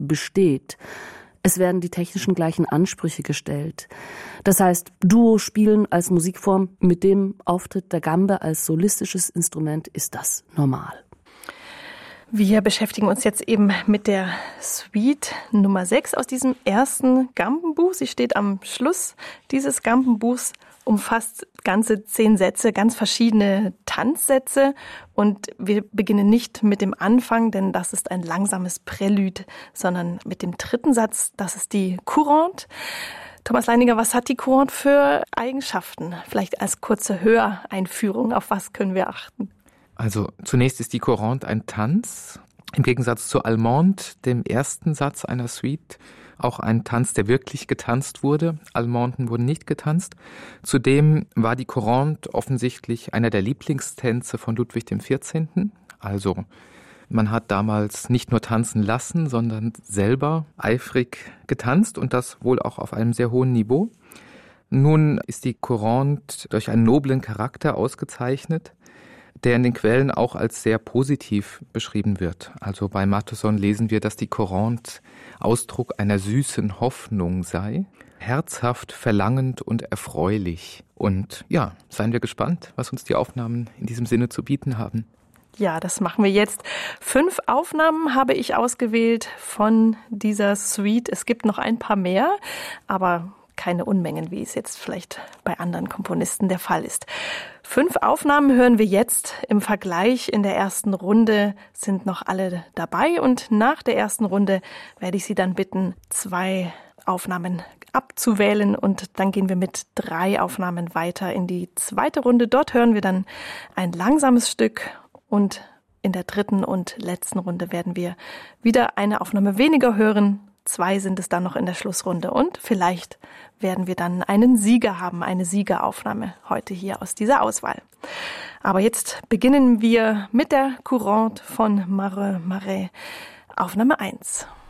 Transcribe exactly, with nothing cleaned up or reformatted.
besteht. Es werden die technischen gleichen Ansprüche gestellt. Das heißt, Duo spielen als Musikform mit dem Auftritt der Gambe als solistisches Instrument ist das normal. Wir beschäftigen uns jetzt eben mit der Suite Nummer sechs aus diesem ersten Gambenbuch. Sie steht am Schluss dieses Gambenbuchs, umfasst ganze zehn Sätze, ganz verschiedene Tanzsätze. Und wir beginnen nicht mit dem Anfang, denn das ist ein langsames Prälude, sondern mit dem dritten Satz, das ist die Courante. Thomas Leininger, was hat die Courante für Eigenschaften? Vielleicht als kurze Höreinführung, auf was können wir achten? Also zunächst ist die Courante ein Tanz, im Gegensatz zur Allemande, dem ersten Satz einer Suite, auch ein Tanz, der wirklich getanzt wurde. Allemanden wurden nicht getanzt. Zudem war die Courante offensichtlich einer der Lieblingstänze von Ludwig dem vierzehnten. Also man hat damals nicht nur tanzen lassen, sondern selber eifrig getanzt und das wohl auch auf einem sehr hohen Niveau. Nun ist die Courante durch einen noblen Charakter ausgezeichnet, der in den Quellen auch als sehr positiv beschrieben wird. Also bei Mattheson lesen wir, dass die Courante Ausdruck einer süßen Hoffnung sei, herzhaft, verlangend und erfreulich. Und ja, seien wir gespannt, was uns die Aufnahmen in diesem Sinne zu bieten haben. Ja, das machen wir jetzt. Fünf Aufnahmen habe ich ausgewählt von dieser Suite. Es gibt noch ein paar mehr, aber keine Unmengen, wie es jetzt vielleicht bei anderen Komponisten der Fall ist. Fünf Aufnahmen hören wir jetzt. Im Vergleich in der ersten Runde sind noch alle dabei und nach der ersten Runde werde ich Sie dann bitten, zwei Aufnahmen abzuwählen und dann gehen wir mit drei Aufnahmen weiter in die zweite Runde. Dort hören wir dann ein langsames Stück und in der dritten und letzten Runde werden wir wieder eine Aufnahme weniger hören. Zwei sind es dann noch in der Schlussrunde und vielleicht werden wir dann einen Sieger haben, eine Siegeraufnahme heute hier aus dieser Auswahl. Aber jetzt beginnen wir mit der Courante von Marais Marais, Aufnahme eins.